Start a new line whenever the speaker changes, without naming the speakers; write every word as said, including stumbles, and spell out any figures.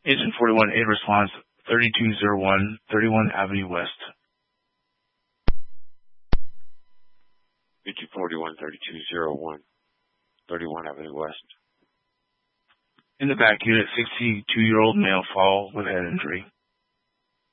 Agent forty-one, eight response, thirty-two oh one, thirty-one Avenue West.
Agent forty-one, thirty-two oh one, thirty-one Avenue West.
In the back unit, sixty-two-year-old male fall with head injury.